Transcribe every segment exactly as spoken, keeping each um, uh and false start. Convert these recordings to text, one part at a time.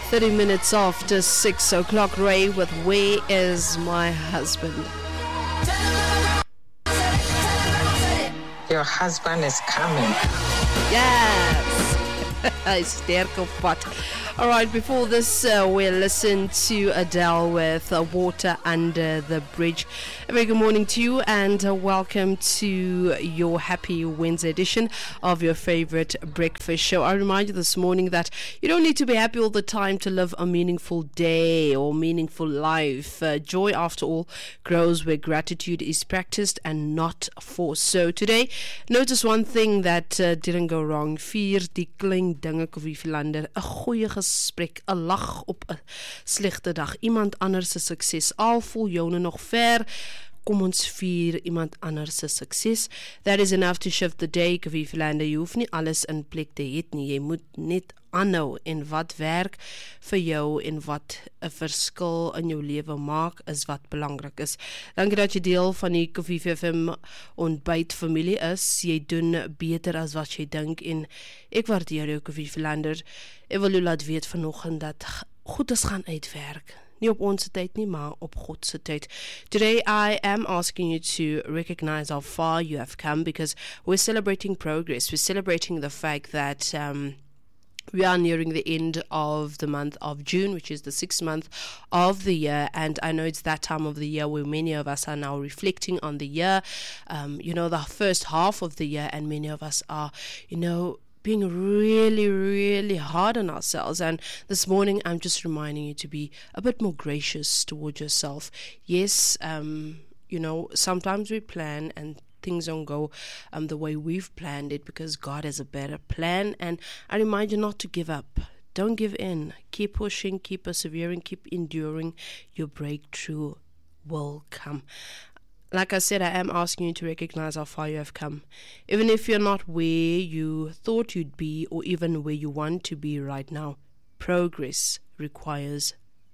thirty minutes after six o'clock, Ray with Where Is My Husband? Your husband is coming. Yes. Sterk op pad. All right, before this, uh, we'll listen to Adele with uh, Water Under the Bridge. A very good morning to you, and uh, welcome to your happy Wednesday edition of your favorite breakfast show. I remind you this morning that you don't need to be happy all the time to live a meaningful day or meaningful life. Uh, joy, after all, grows where gratitude is practiced and not forced. So today, notice one thing that uh, didn't go wrong. Vier die klein dinge, Koffie Philander. 'n goeie gesprek, 'n lag op 'n slegte dag, iemand anders se sukses. Al voel joune nog ver, kom ons vier iemand anders se sukses. That is enough to shift the day, Koffie Philander. Jy hoef nie alles in plek te het nie. Jy moet net aanhou en wat werk vir jou en wat 'n verskil in jou lewe maak is wat belangrik is. Dankie dat jy deel van die Koffie F M ontbyt familie is. Jy doen beter as wat jy dink en ek waardeer jou, Koffie Philander. Ek wil jou laat weet vanoggend dat goedes gaan uitwerk. Nie op ons tyd nie, maar op God se tyd. Today I am asking you to recognize how far you have come, because we're celebrating progress. We're celebrating the fact that um we are nearing the end of the month of June, which is the sixth month of the year. And I know it's that time of the year where many of us are now reflecting on the year, um, you know, the first half of the year. And many of us are, you know, being really, really hard on ourselves. And this morning, I'm just reminding you to be a bit more gracious towards yourself. Yes, um, you know, sometimes we plan and things don't go um, the way we've planned it, because God has a better plan. And I remind you not to give up. Don't give in. Keep pushing, keep persevering, keep enduring. Your breakthrough will come. Like I said, I am asking you to recognize how far you have come. Even if you're not where you thought you'd be, or even where you want to be right now, progress requires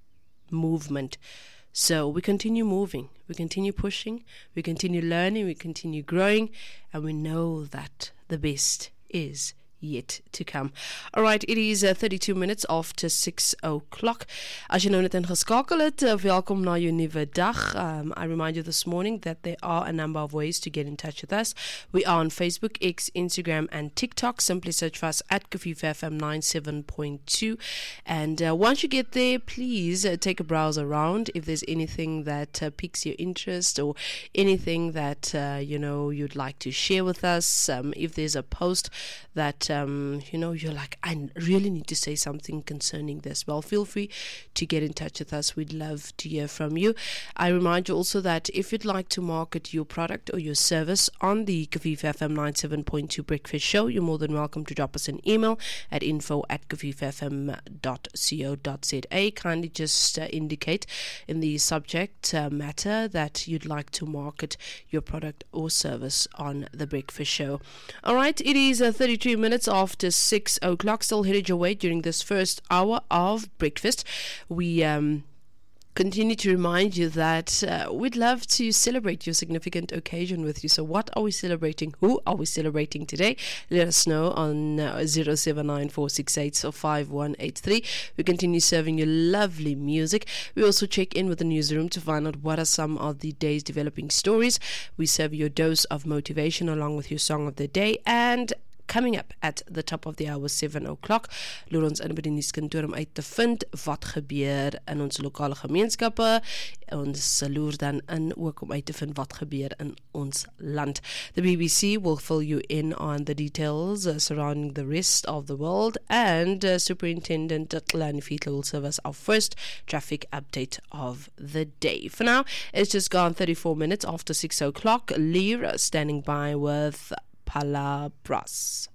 movement. So we continue moving, we continue pushing, we continue learning, we continue growing, and we know that the best is yet to come. All right, it is uh, thirty-two minutes after six o'clock. As jy nou net ingeskakel het, uh, welkom na jou nuwe dag. Um, I remind you this morning that there are a number of ways to get in touch with us. We are on Facebook, X, Instagram, and TikTok. Simply search for us at Koffie F M ninety-seven point two. And uh, once you get there, please uh, take a browse around. If there's anything that uh, piques your interest, or anything that uh, you know you'd like to share with us, um, if there's a post that Um, you know, you're like, I really need to say something concerning this, well, feel free to get in touch with us. We'd love to hear from you. I remind you also that if you'd like to market your product or your service on the Koffie F M ninety-seven point two Breakfast Show, you're more than welcome to drop us an email at info at koffie f m dot co dot z a. Kindly just uh, indicate in the subject uh, matter that you'd like to market your product or service on the Breakfast Show. All right, it is uh, thirty-three minutes after six o'clock, still headed your way during this first hour of breakfast. We um continue to remind you that uh, we'd love to celebrate your significant occasion with you. So what are we celebrating? Who are we celebrating today? Let us know on uh, zero seven nine four six eight five one eight three. We continue serving you lovely music. We also check in with the newsroom to find out what are some of the day's developing stories. We serve you a dose of motivation along with your song of the day. And coming up at the top of the hour, seven o'clock, loer ons in by die nuuskantoor om uit te vind wat gebeur in ons lokale gemeenskappe. Ons loer dan in ook om uit te vind wat gebeur in ons land. The B B C will fill you in on the details uh, surrounding the rest of the world, and uh, Superintendent Tlani Fiedler will serve us our first traffic update of the day. For now, it's just gone thirty-four minutes after six o'clock. Lear standing by with Palabras.